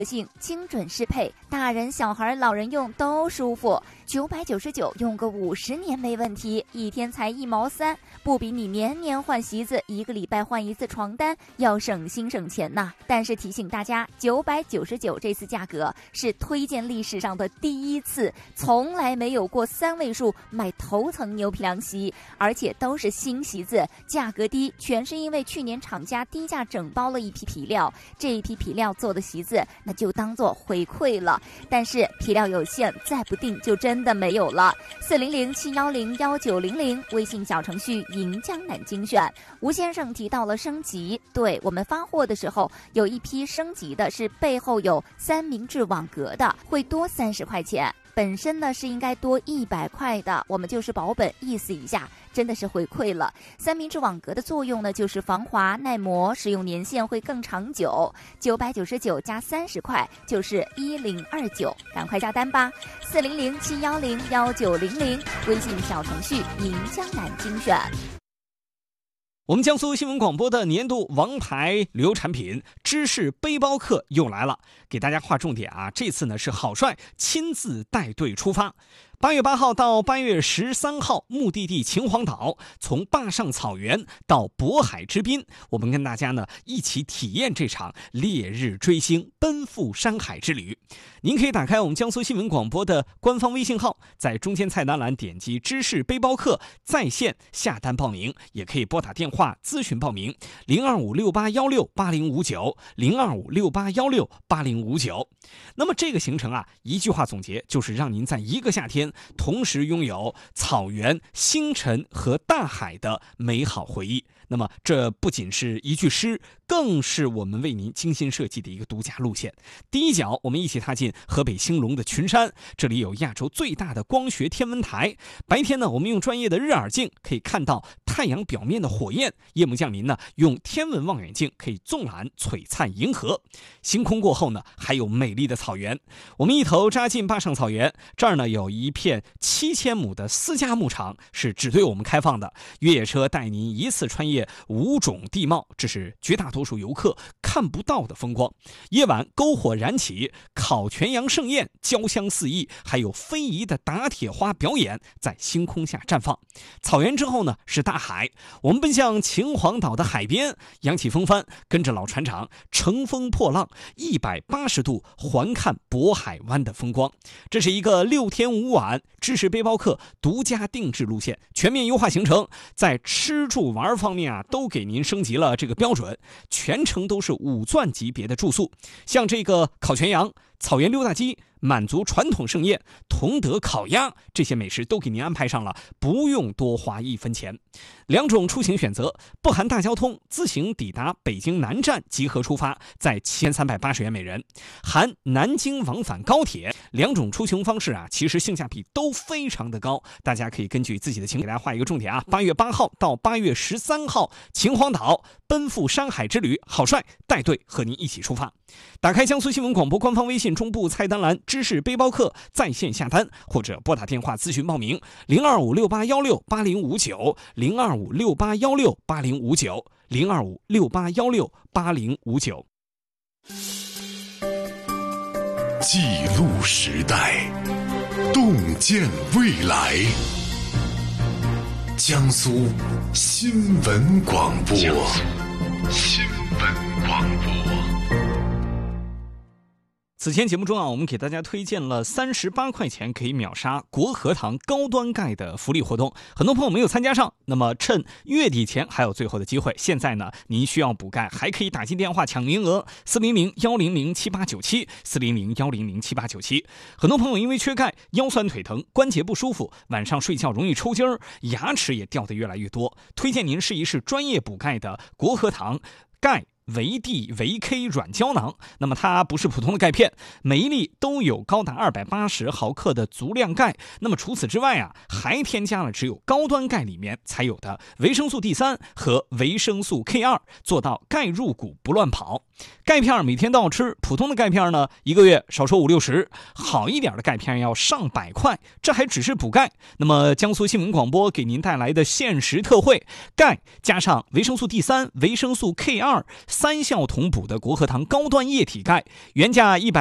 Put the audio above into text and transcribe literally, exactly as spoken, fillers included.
性精准适配，大人小孩老人用都舒服，九百九十九用个五十年没问题，一天才一毛三，不比你年年换席子一个礼拜换一次床单要省心省钱呐。但是提醒大家，九百九十九这次价格是推荐历史上的第一次，从来没有过三位数买头层牛皮凉席，而且都是新席子，价格低全是因为去年厂家低价整包了一批皮料，这一批皮料做的席子那就当做回馈了，但是皮料有限，再不定就真的没有了。四零零七幺零幺九零零微信小程序银江南精选。吴先生提到了升级，对，我们发货的时候有一批升级的是背后有三明治网格的，会多三十块钱，本身呢是应该多一百块的，我们就是保本意思一下，真的是回馈了。三明治网格的作用呢就是防滑耐磨，使用年限会更长久。九百九十九加三十块就是一零二九，赶快下单吧。四零零七幺零幺九零零微信小程序银江南精选。 我们江苏新闻广播的年度王牌旅游产品芝士背包客又来了，给大家划重点啊！这次呢是郝帅亲自带队出发，八月八号到八月十三号，目的地秦皇岛，从坝上草原到渤海之滨，我们跟大家呢一起体验这场烈日追星、奔赴山海之旅。您可以打开我们江苏新闻广播的官方微信号，在中间菜单栏点击芝士背包客在线下单报名，也可以拨打电话咨询报名零二五六八幺六八零五九零二五六八幺六八零五九。那么这个行程啊，一句话总结就是让您在一个夏天同时拥有草原、星辰和大海的美好回忆。那么这不仅是一句诗，更是我们为您精心设计的一个独家路线。第一脚，我们一起踏进河北兴隆的群山，这里有亚洲最大的光学天文台。白天呢，我们用专业的日耳镜可以看到太阳表面的火焰；夜幕降临呢，用天文望远镜可以纵览璀璨银河。星空过后呢，还有美丽的草原。我们一头扎进坝上草原，这儿呢有一片七千亩的私家牧场，是只对我们开放的。越野车带您一次穿越五种地貌，这是绝大多数游客看不到的风光。夜晚篝火燃起，烤全羊盛宴，焦香四溢，还有非遗的打铁花表演在星空下绽放。草原之后呢是大海，我们奔向秦皇岛的海边，扬起风帆，跟着老船长乘风破浪，一百八十度环看渤海湾的风光。这是一个六天五晚知识背包客独家定制路线，全面优化行程，在吃住玩方面啊都给您升级了这个标准，全程都是五钻级别的住宿，像这个烤全羊、草原溜达鸡、满族传统盛宴、同德烤鸭，这些美食都给您安排上了，不用多花一分钱。两种出行选择，不含大交通，自行抵达北京南站集合出发，在七千三百八十元每人；含南京往返高铁。两种出行方式啊，其实性价比都非常的高，大家可以根据自己的情况给大家画一个重点啊。八月八号到八月十三号，秦皇岛奔赴山海之旅，郝帅带队和您一起出发。打开江苏新闻广播官方微信中部菜单栏知识背包客在线下单，或者拨打电话咨询报名零二五六八幺六八零五九零二五六八幺六八零五九零二五六八幺六八零五九。 记录时代，洞见未来。江苏新闻广播，新闻广播。 此前节目中啊，我们给大家推荐了三十八块钱可以秒杀国和堂高端钙的福利活动，很多朋友没有参加上，那么趁月底前还有最后的机会。现在呢，您需要补钙，还可以打进电话抢名额，四零零幺零零七八九七，四零零幺零零七八九七。很多朋友因为缺钙，腰酸腿疼，关节不舒服，晚上睡觉容易抽筋儿，牙齿也掉得越来越多，推荐您试一试专业补钙的国和堂钙维 D 维 K 软胶囊。那么它不是普通的钙片，每一粒都有高达二百八十毫克的足量钙。那么除此之外啊，还添加了只有高端钙里面才有的维生素 D 三和维生素 K 二，做到钙入骨不乱跑。 钙片每天都要吃，普通的钙片呢，一个月少说五六十，好一点的钙片要上百块，这还只是补钙。那么江苏新闻广播给您带来的限时特惠，钙加上维生素 D 三、维生素 K 二三效同补的国和堂高端液体钙，原价一百。